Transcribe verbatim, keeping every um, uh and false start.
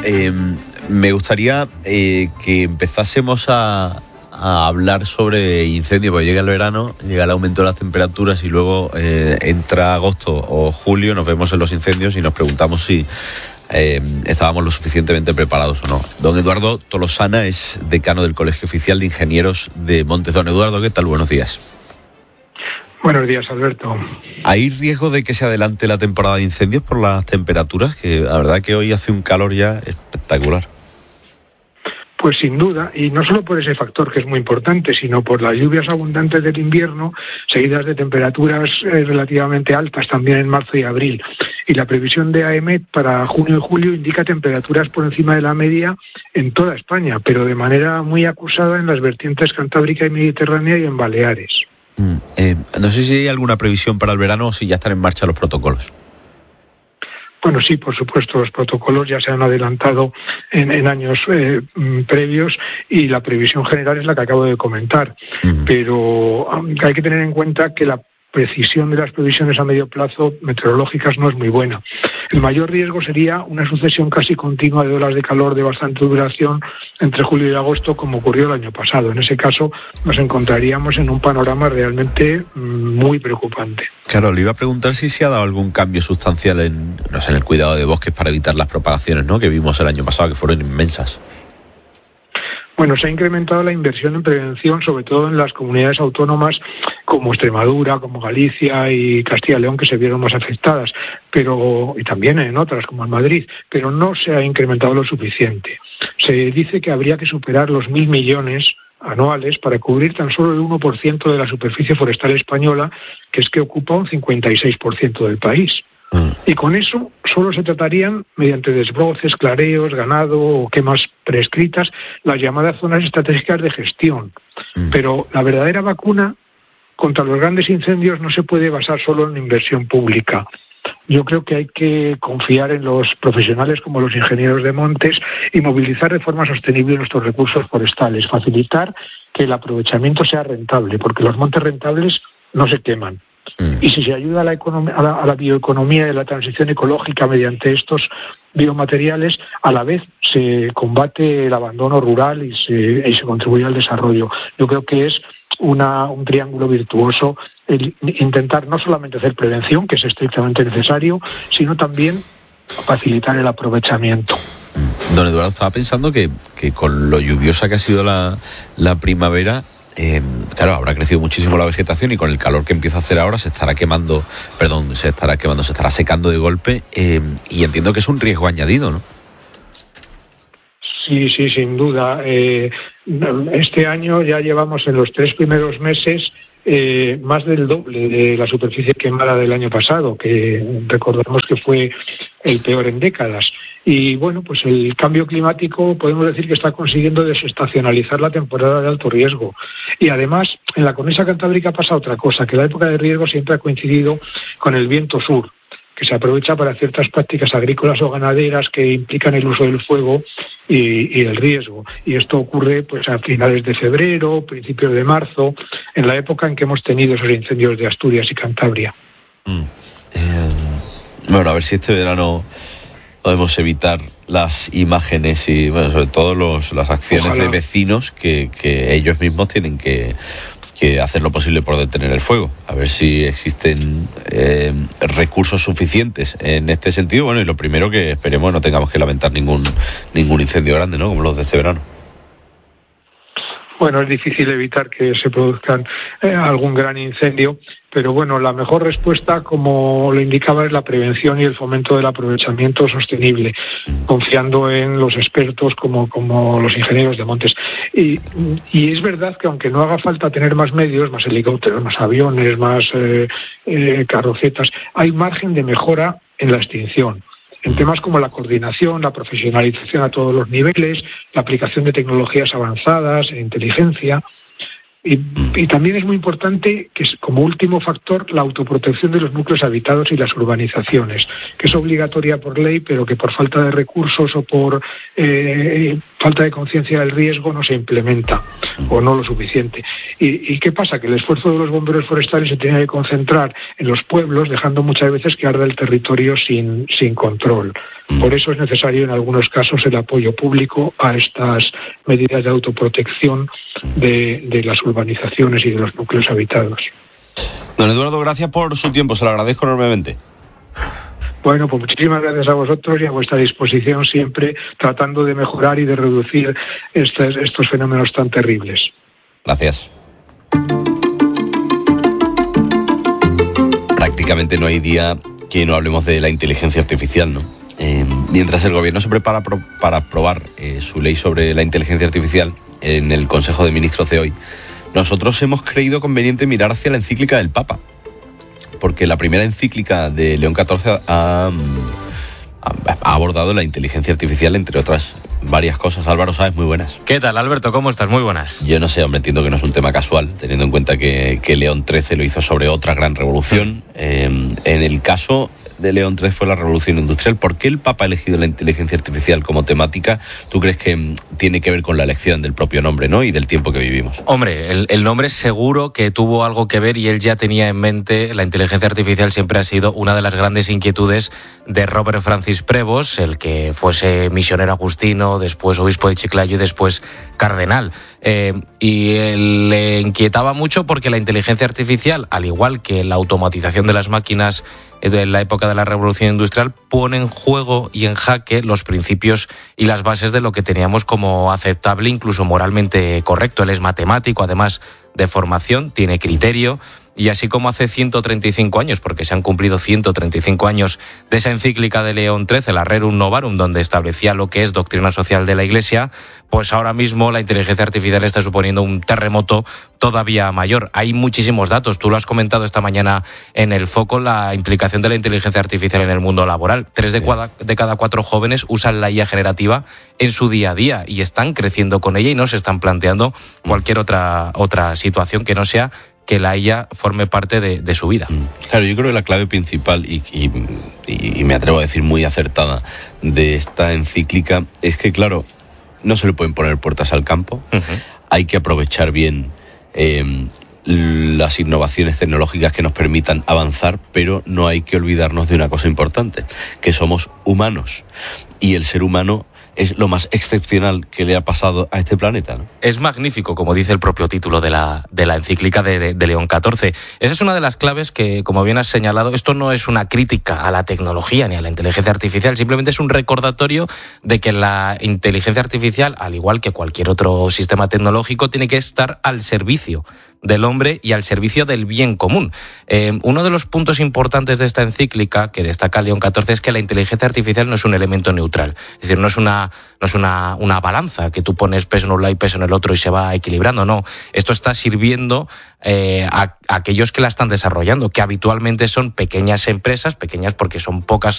eh, me gustaría eh, que empezásemos a, a hablar sobre incendios, porque llega el verano, llega el aumento de las temperaturas y luego eh, entra agosto o julio, nos vemos en los incendios y nos preguntamos si eh, estábamos lo suficientemente preparados o no. Don Eduardo Tolosana es decano del Colegio Oficial de Ingenieros de Montes. Don Eduardo, ¿qué tal? Buenos días. Buenos días, Alberto. ¿Hay riesgo de que se adelante la temporada de incendios por las temperaturas? Que la verdad que hoy hace un calor ya espectacular. Pues sin duda, y no solo por ese factor que es muy importante, sino por las lluvias abundantes del invierno, seguidas de temperaturas eh, relativamente altas también en marzo y abril. Y la previsión de AEMET para junio y julio indica temperaturas por encima de la media en toda España, pero de manera muy acusada en las vertientes cantábrica y mediterránea y en Baleares. Mm, eh, no sé si hay alguna previsión para el verano o si ya están en marcha los protocolos. Bueno, sí, por supuesto, los protocolos ya se han adelantado en, en años eh, previos y la previsión general es la que acabo de comentar. Uh-huh. Pero hay que tener en cuenta que la precisión de las previsiones a medio plazo meteorológicas no es muy buena. El mayor riesgo sería una sucesión casi continua de olas de calor de bastante duración entre julio y agosto, como ocurrió el año pasado. En ese caso nos encontraríamos en un panorama realmente muy preocupante. Claro, le iba a preguntar si se ha dado algún cambio sustancial en, no sé, en el cuidado de bosques para evitar las propagaciones, ¿no?, que vimos el año pasado, que fueron inmensas. Bueno, se ha incrementado la inversión en prevención, sobre todo en las comunidades autónomas como Extremadura, como Galicia y Castilla y León, que se vieron más afectadas, pero y también en otras, como en Madrid, pero no se ha incrementado lo suficiente. Se dice que habría que superar los mil millones anuales para cubrir tan solo el uno por ciento de la superficie forestal española, que es que ocupa un cincuenta y seis por ciento del país. Y con eso solo se tratarían, mediante desbroces, clareos, ganado o quemas prescritas, las llamadas zonas estratégicas de gestión. Pero la verdadera vacuna contra los grandes incendios no se puede basar solo en inversión pública. Yo creo que hay que confiar en los profesionales como los ingenieros de montes y movilizar de forma sostenible nuestros recursos forestales, facilitar que el aprovechamiento sea rentable, porque los montes rentables no se queman. Y si se ayuda a la, economía, a, la, a la bioeconomía y a la transición ecológica mediante estos biomateriales, a la vez se combate el abandono rural y se, y se contribuye al desarrollo. Yo creo que es una, un triángulo virtuoso el intentar no solamente hacer prevención, que es estrictamente necesario, sino también facilitar el aprovechamiento. Don Eduardo, estaba pensando que, que con lo lluviosa que ha sido la, la primavera, Eh, claro, habrá crecido muchísimo la vegetación y con el calor que empieza a hacer ahora se estará quemando, perdón, se estará quemando, se estará secando de golpe eh, y entiendo que es un riesgo añadido, ¿no? Sí, sí, sin duda. Eh, este año ya llevamos en los tres primeros meses eh, más del doble de la superficie quemada del año pasado, que recordemos que fue el peor en décadas. Y bueno, pues el cambio climático podemos decir que está consiguiendo desestacionalizar la temporada de alto riesgo. Y además, en la cornisa cantábrica pasa otra cosa, que la época de riesgo siempre ha coincidido con el viento sur, que se aprovecha para ciertas prácticas agrícolas o ganaderas que implican el uso del fuego y, y el riesgo. Y esto ocurre pues a finales de febrero, principios de marzo, en la época en que hemos tenido esos incendios de Asturias y Cantabria. Mm. Eh, bueno, a ver si este verano podemos evitar las imágenes y, bueno, sobre todo los, las acciones Ojalá. de vecinos que, que ellos mismos tienen que, que hacer lo posible por detener el fuego. A ver si existen eh, recursos suficientes en este sentido. Bueno, y lo primero que esperemos no tengamos que lamentar ningún ningún incendio grande, ¿no?, como los de este verano. Bueno, es difícil evitar que se produzcan eh, algún gran incendio, pero bueno, la mejor respuesta, como lo indicaba, es la prevención y el fomento del aprovechamiento sostenible, confiando en los expertos como, como los ingenieros de montes. Y, y es verdad que aunque no haga falta tener más medios, más helicópteros, más aviones, más eh, eh, carrocetas, hay margen de mejora en la extinción. En temas como la coordinación, la profesionalización a todos los niveles, la aplicación de tecnologías avanzadas, inteligencia. Y, y también es muy importante, que es, como último factor, la autoprotección de los núcleos habitados y las urbanizaciones, que es obligatoria por ley, pero que por falta de recursos o por eh, falta de conciencia del riesgo no se implementa o no lo suficiente. ¿Y, y qué pasa? Que el esfuerzo de los bomberos forestales se tiene que concentrar en los pueblos, dejando muchas veces que arda el territorio sin, sin control. Por eso es necesario en algunos casos el apoyo público a estas medidas de autoprotección de, de las urbanizaciones y de los núcleos habitados. Don Eduardo, gracias por su tiempo, se lo agradezco enormemente. Bueno, pues muchísimas gracias a vosotros y a vuestra disposición siempre, tratando de mejorar y de reducir estos, estos fenómenos tan terribles. Gracias. Prácticamente no hay día que no hablemos de la inteligencia artificial, ¿no? Eh, mientras el gobierno se prepara pro, para aprobar eh, su ley sobre la inteligencia artificial en el Consejo de Ministros de hoy, nosotros hemos creído conveniente mirar hacia la encíclica del Papa, porque la primera encíclica de León catorce ha, ha abordado la inteligencia artificial, entre otras varias cosas. Álvaro Sáez, muy buenas. ¿Qué tal, Alberto? ¿Cómo estás? Muy buenas. Yo no sé, hombre, entiendo que no es un tema casual, teniendo en cuenta que, que León trece lo hizo sobre otra gran revolución. Eh, en el caso de León trece fue la revolución industrial. ¿Por qué el Papa ha elegido la inteligencia artificial como temática? ¿Tú crees que tiene que ver con la elección del propio nombre, ¿no? Y del tiempo que vivimos? Hombre, el, el nombre seguro que tuvo algo que ver y él ya tenía en mente. La inteligencia artificial siempre ha sido una de las grandes inquietudes de Robert Francis Prevost, el que fuese misionero agustino, después obispo de Chiclayo y después cardenal. Eh, y él le inquietaba mucho porque la inteligencia artificial, al igual que la automatización de las máquinas en la época de la revolución industrial, pone en juego y en jaque los principios y las bases de lo que teníamos como aceptable, incluso moralmente correcto. Él es matemático, además de formación, tiene criterio. Y así como hace ciento treinta y cinco años, porque se han cumplido ciento treinta y cinco años de esa encíclica de León trece, la Rerum Novarum, donde establecía lo que es doctrina social de la Iglesia, pues ahora mismo la inteligencia artificial está suponiendo un terremoto todavía mayor. Hay muchísimos datos, tú lo has comentado esta mañana en El Foco, la implicación de la inteligencia artificial en el mundo laboral. Tres de, cada, de cada cuatro jóvenes usan la I A generativa en su día a día y están creciendo con ella y no se están planteando cualquier otra, otra situación que no sea que la I A forme parte de, de su vida. Claro, yo creo que la clave principal, y, y, y me atrevo a decir muy acertada, de esta encíclica es que, claro, no se le pueden poner puertas al campo, uh-huh. Hay que aprovechar bien eh, las innovaciones tecnológicas que nos permitan avanzar, pero no hay que olvidarnos de una cosa importante, que somos humanos, y el ser humano es lo más excepcional que le ha pasado a este planeta, ¿no? Es magnífico, como dice el propio título de la, de la encíclica de, de, de León catorce. Esa es una de las claves que, como bien has señalado, esto no es una crítica a la tecnología ni a la inteligencia artificial, simplemente es un recordatorio de que la inteligencia artificial, al igual que cualquier otro sistema tecnológico, tiene que estar al servicio del hombre y al servicio del bien común. Eh, uno de los puntos importantes de esta encíclica que destaca León catorce es que la inteligencia artificial no es un elemento neutral, es decir, no es una, no es una, una balanza que tú pones peso en un lado y peso en el otro y se va equilibrando, no. Esto está sirviendo eh, a, a aquellos que la están desarrollando, que habitualmente son pequeñas empresas, pequeñas porque son pocas